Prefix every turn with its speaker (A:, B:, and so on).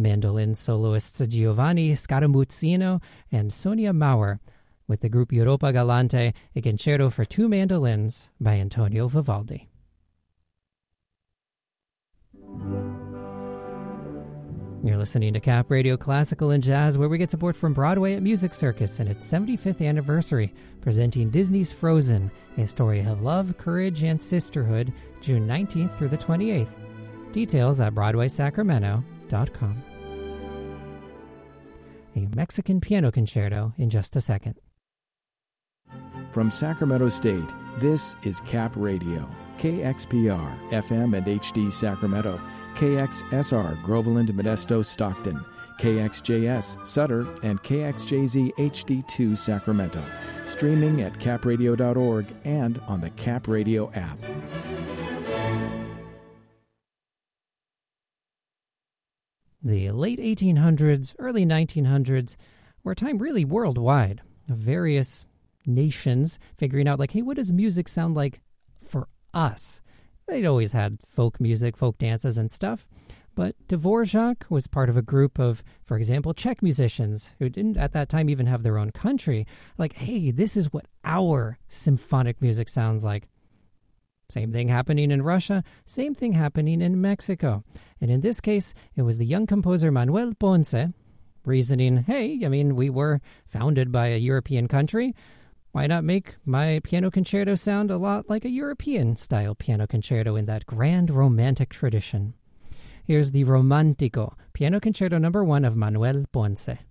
A: mandolin soloists Giovanni Scaramuzzino and Sonia Maurer, with the group Europa Galante, a concerto for two mandolins by Antonio Vivaldi. You're listening to Cap Radio Classical and Jazz, where we get support from Broadway at Music Circus and its 75th anniversary, presenting Disney's Frozen, a story of love, courage, and sisterhood, June 19th through the 28th. Details at BroadwaySacramento.com. A Mexican piano concerto in just a second.
B: From Sacramento State, this is Cap Radio, KXPR, FM and HD Sacramento, KXSR, Groveland, Modesto, Stockton, KXJS, Sutter, and KXJZ HD2 Sacramento. Streaming at capradio.org and on the Cap Radio app.
A: The late 1800s, early 1900s were a time really worldwide of various nations figuring out, like, hey, what does music sound like for us? They'd always had folk music, folk dances and stuff, but Dvorak was part of a group of, for example, Czech musicians who didn't at that time even have their own country. Like, hey, this is what our symphonic music sounds like. Same thing happening in Russia, same thing happening in Mexico. And in this case, it was the young composer Manuel Ponce reasoning, hey, I mean, we were founded by a European country. Why not make my piano concerto sound a lot like a European-style piano concerto in that grand romantic tradition? Here's the Romantico, Piano Concerto No. 1 of Manuel Ponce.